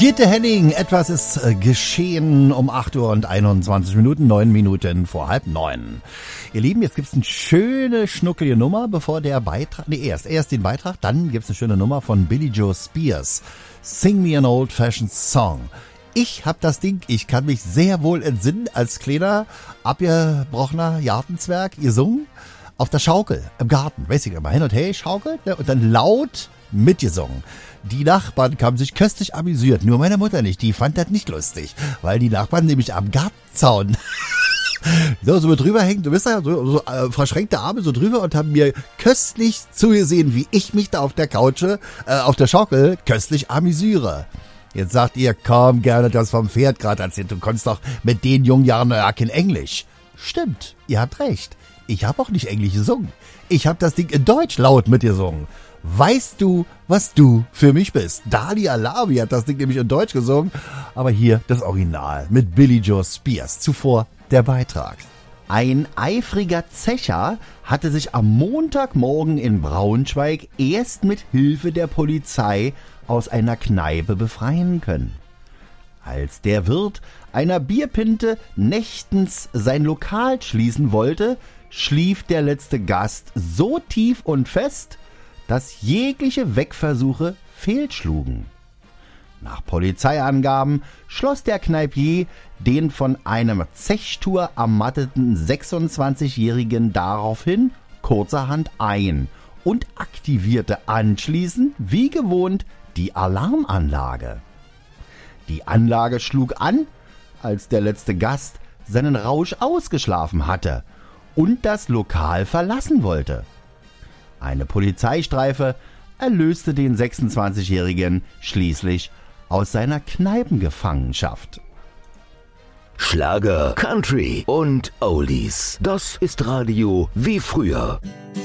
Gitte Henning, etwas ist geschehen um 8 Uhr und 21 Minuten, 9 Minuten vor 8:30. Ihr Lieben, jetzt gibt's eine schöne, schnuckelige Nummer, bevor der Beitrag, erst den Beitrag, dann gibt's eine schöne Nummer von Billie Joe Spears. Sing Me an Old-Fashioned Song. Ich hab das Ding, ich kann mich sehr wohl entsinnen, als kleiner, abgebrochener Gartenzwerg gesungen, auf der Schaukel im Garten, weiß ich immer, hin und her schaukelt, ne, und dann laut mitgesungen. Die Nachbarn haben sich köstlich amüsiert, nur meine Mutter nicht, die fand das nicht lustig, weil die Nachbarn nämlich am Gartenzaun so drüber hängen, du wisst ja, so verschränkte Arme so drüber und haben mir köstlich zugesehen, wie ich mich da auf der Couch, auf der Schaukel köstlich amüsiere. Jetzt sagt ihr, komm gerne das vom Pferd gerade erzählt, du konntest doch mit den jungen Jahren ja kein Englisch. Stimmt, ihr habt recht, ich habe auch nicht Englisch gesungen, ich habe das Ding in Deutsch laut mitgesungen. Weißt du, was du für mich bist? Dali Alavi hat das Ding nämlich in Deutsch gesungen, aber hier das Original mit Billie Joe Spears. Zuvor der Beitrag. Ein eifriger Zecher hatte sich am Montagmorgen in Braunschweig erst mit Hilfe der Polizei aus einer Kneipe befreien können. Als der Wirt einer Bierpinte nächtens sein Lokal schließen wollte, schlief der letzte Gast so tief und fest, dass jegliche Wegversuche fehlschlugen. Nach Polizeiangaben schloss der Kneipier den von einem Zechstur ermatteten 26-Jährigen daraufhin kurzerhand ein und aktivierte anschließend wie gewohnt die Alarmanlage. Die Anlage schlug an, als der letzte Gast seinen Rausch ausgeschlafen hatte und das Lokal verlassen wollte. Eine Polizeistreife erlöste den 26-Jährigen schließlich aus seiner Kneipengefangenschaft. Schlager, Country und Oldies. Das ist Radio wie früher.